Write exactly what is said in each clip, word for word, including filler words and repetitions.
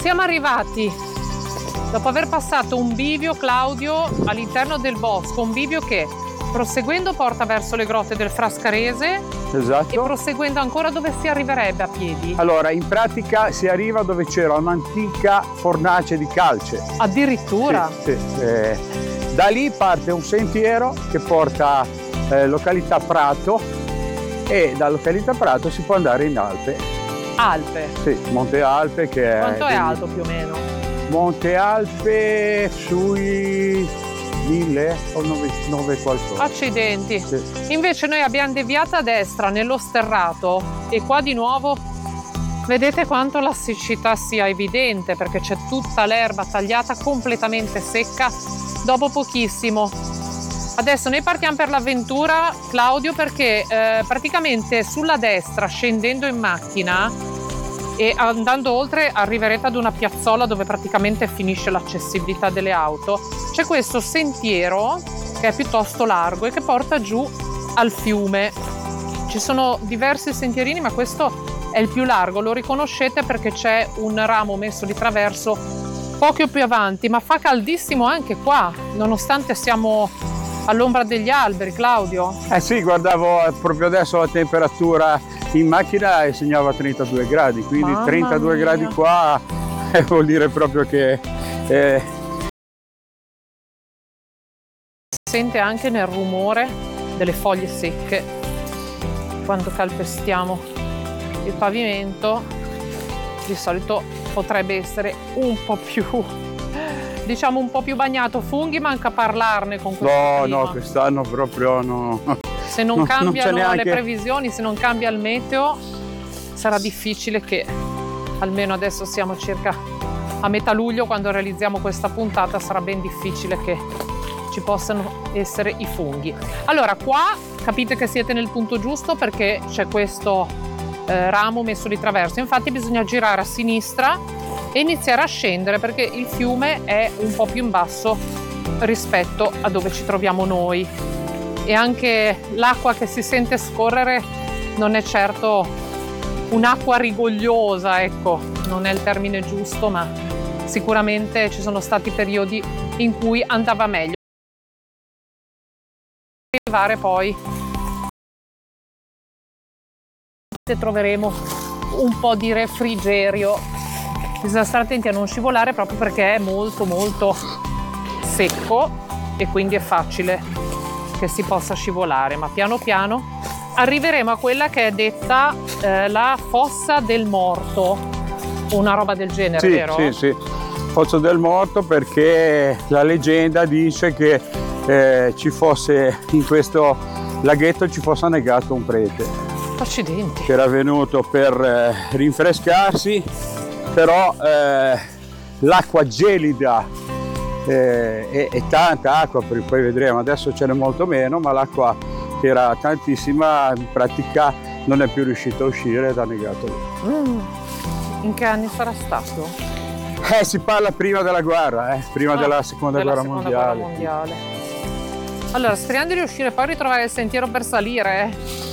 Siamo arrivati, dopo aver passato un bivio, Claudio, all'interno del bosco, un bivio che proseguendo porta verso le grotte del Frascarese. Esatto. E proseguendo ancora dove si arriverebbe a piedi? Allora, in pratica si arriva dove c'era un'antica fornace di calce. Addirittura? Sì, sì. Eh, da lì parte un sentiero che porta eh, località Prato, e da località Prato si può andare in Alpe. Alpe? Sì, Monte Alpe che è... Quanto è alto più o meno? Monte Alpe sui mille o nove qualcosa. Accidenti. Sì. Invece noi abbiamo deviato a destra nello sterrato e qua di nuovo vedete quanto la siccità sia evidente, perché c'è tutta l'erba tagliata completamente secca dopo pochissimo. Adesso noi partiamo per l'avventura, Claudio, perché eh, praticamente sulla destra, scendendo in macchina e andando oltre, arriverete ad una piazzola dove praticamente finisce l'accessibilità delle auto. C'è questo sentiero che è piuttosto largo e che porta giù al fiume. Ci sono diversi sentierini, ma questo è il più largo, lo riconoscete perché c'è un ramo messo di traverso poco più avanti, ma fa caldissimo anche qua, nonostante siamo all'ombra degli alberi, Claudio. Eh sì, guardavo proprio adesso la temperatura in macchina e segnava trentadue gradi, quindi Mamma trentadue mia. gradi qua eh, vuol dire proprio che eh... si sente anche nel rumore delle foglie secche quando calpestiamo il pavimento. Di solito potrebbe essere un po' più, diciamo un po' più bagnato. Funghi manca parlarne con questo no clima. no quest'anno proprio no. Se non No, cambiano non c'è neanche... le previsioni, se non cambia il meteo, sarà difficile che, almeno adesso siamo circa a metà luglio, quando realizziamo questa puntata, sarà ben difficile che ci possano essere i funghi. Allora, qua capite che siete nel punto giusto perché c'è questo eh, ramo messo di traverso. Infatti bisogna girare a sinistra e iniziare a scendere perché il fiume è un po' più in basso rispetto a dove ci troviamo noi. E anche l'acqua che si sente scorrere non è certo un'acqua rigogliosa, ecco, non è il termine giusto, ma sicuramente ci sono stati periodi in cui andava meglio. Arrivare poi troveremo un po' di refrigerio. Bisogna stare attenti a non scivolare proprio perché è molto molto secco e quindi è facile che si possa scivolare, ma piano piano arriveremo a quella che è detta eh, la fossa del morto, una roba del genere, Sì, vero? sì, sì, fossa del morto, perché la leggenda dice che eh, ci fosse in questo laghetto ci fosse annegato un prete. Accidenti. Che era venuto per eh, rinfrescarsi, però eh, l'acqua gelida eh, e, e tanta acqua, poi vedremo, adesso ce n'è molto meno, ma l'acqua che era tantissima in pratica non è più riuscita a uscire ed ha annegato lì. Mm. In che anni sarà stato? Eh, si parla prima della guerra, eh, prima Ah, della seconda, della guerra, seconda mondiale. guerra mondiale. Allora, speriamo di riuscire poi a ritrovare il sentiero per salire.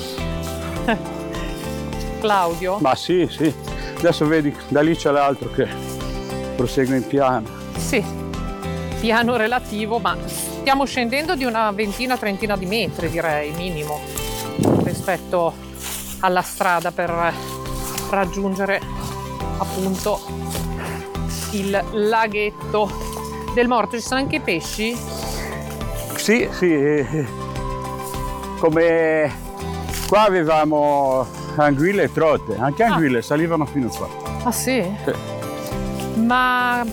Claudio? Ma sì, sì. Adesso vedi, da lì c'è l'altro che prosegue in piano. Sì, piano relativo, ma stiamo scendendo di una ventina, trentina di metri, direi, minimo, rispetto alla strada per raggiungere appunto il laghetto del morto. Ci sono anche i pesci? Sì, sì. Come qua avevamo anguille e trote, anche anguille salivano fino qua. Ah sì? Sì. Ma